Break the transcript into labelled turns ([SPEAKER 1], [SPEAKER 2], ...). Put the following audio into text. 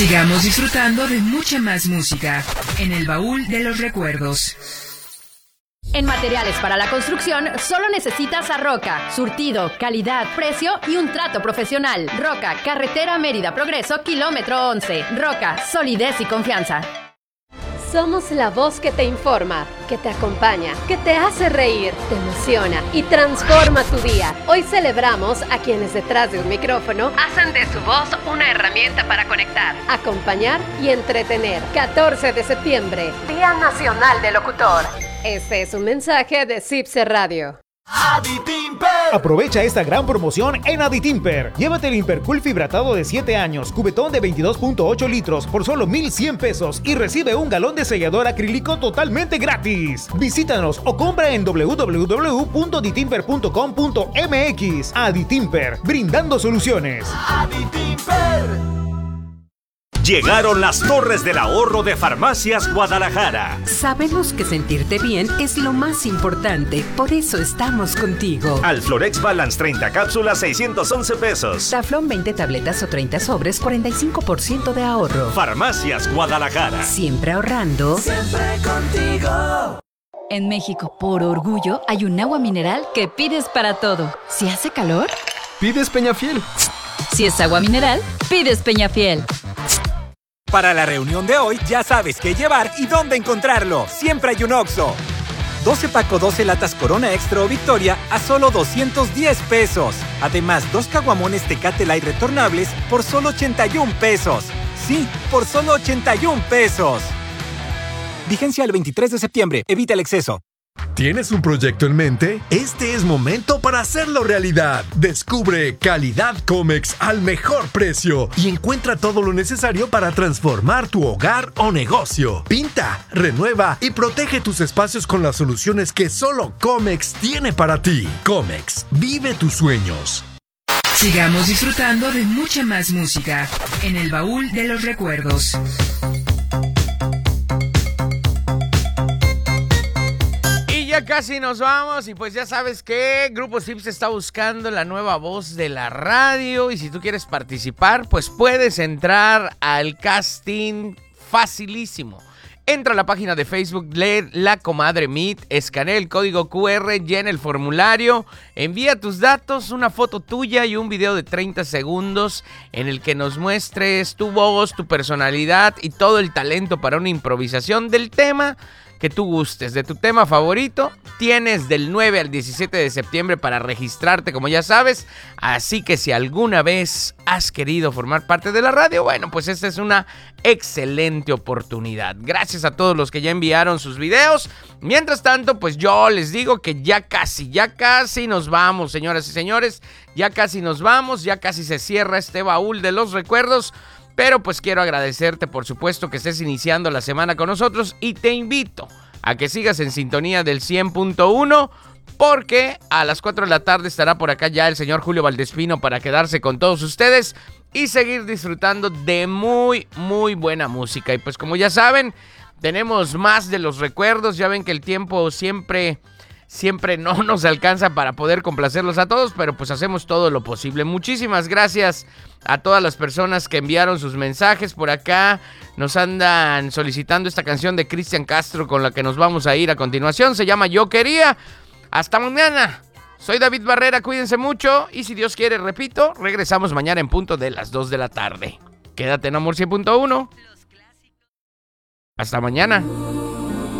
[SPEAKER 1] Sigamos disfrutando de mucha más música en el baúl de los recuerdos.
[SPEAKER 2] En materiales para la construcción, solo necesitas a Roca. Surtido, calidad, precio y un trato profesional. Roca, carretera Mérida Progreso, kilómetro 11. Roca, solidez y confianza.
[SPEAKER 3] Somos la voz que te informa, que te acompaña, que te hace reír, te emociona y transforma tu día. Hoy celebramos a quienes detrás de un micrófono hacen de su voz una herramienta para conectar, acompañar y entretener. 14 de septiembre, Día Nacional del Locutor. Este es un mensaje de Cipse Radio.
[SPEAKER 4] Aditimper. Aprovecha esta gran promoción en Aditimper. Llévate el Impercool fibratado de 7 años, cubetón de 22.8 litros por solo 1,100 pesos y recibe un galón de sellador acrílico totalmente gratis. Visítanos o compra en www.aditimper.com.mx. Aditimper, brindando soluciones. Aditimper.
[SPEAKER 5] Llegaron las Torres del Ahorro de Farmacias Guadalajara.
[SPEAKER 6] Sabemos que sentirte bien es lo más importante, por eso estamos contigo.
[SPEAKER 5] Alflorex Balance 30 cápsulas, 611 pesos.
[SPEAKER 6] Taflón 20 tabletas o 30 sobres, 45% de ahorro.
[SPEAKER 5] Farmacias Guadalajara.
[SPEAKER 6] Siempre ahorrando.
[SPEAKER 7] Siempre contigo.
[SPEAKER 2] En México, por orgullo, hay un agua mineral que pides para todo. Si hace calor,
[SPEAKER 8] pides Peñafiel.
[SPEAKER 2] Si es agua mineral, pides Peñafiel.
[SPEAKER 9] Para la reunión de hoy, ya sabes qué llevar y dónde encontrarlo. Siempre hay un Oxxo. 12 paco 12 latas Corona Extra o Victoria a solo 210 pesos. Además, 2 caguamones Tecate Light retornables por solo 81 pesos. Sí, por solo 81 pesos. Vigencia el 23 de septiembre. Evita el exceso.
[SPEAKER 10] ¿Tienes un proyecto en mente? Este es momento para hacerlo realidad. Descubre Calidad Comex al mejor precio y encuentra todo lo necesario para transformar tu hogar o negocio. Pinta, renueva y protege tus espacios con las soluciones que solo Comex tiene para ti. Comex, vive tus sueños.
[SPEAKER 1] Sigamos disfrutando de mucha más música en el baúl de los recuerdos.
[SPEAKER 11] Ya casi nos vamos y pues ya sabes que Grupo Cipse está buscando la nueva voz de la radio y si tú quieres participar pues puedes entrar al casting facilísimo. Entra a la página de Facebook, lee La Comadre Meet, escanea el código QR, llena el formulario, envía tus datos, una foto tuya y un video de 30 segundos en el que nos muestres tu voz, tu personalidad y todo el talento para una improvisación del tema que tú gustes, de tu tema favorito. Tienes del 9 al 17 de septiembre para registrarte, como ya sabes. Así que si alguna vez has querido formar parte de la radio, bueno, pues esta es una excelente oportunidad. Gracias a todos los que ya enviaron sus videos. Mientras tanto, pues yo les digo que ya casi nos vamos, señoras y señores. Ya casi nos vamos, ya casi se cierra este baúl de los recuerdos. Pero pues quiero agradecerte, por supuesto, que estés iniciando la semana con nosotros y te invito a que sigas en sintonía del 100.1 porque a las 4 de la tarde estará por acá ya el señor Julio Valdespino para quedarse con todos ustedes y seguir disfrutando de muy, muy buena música. Y pues como ya saben, tenemos más de los recuerdos. Ya ven que el tiempo siempre no nos alcanza para poder complacerlos a todos, pero pues hacemos todo lo posible. Muchísimas gracias a todas las personas que enviaron sus mensajes. Por acá nos andan solicitando esta canción de Cristian Castro con la que nos vamos a ir a continuación. Se llama Yo Quería. Hasta mañana. Soy David Barrera, cuídense mucho y si Dios quiere, repito, regresamos mañana en punto de las 2 de la tarde. Quédate en Amor 100.1. Hasta mañana.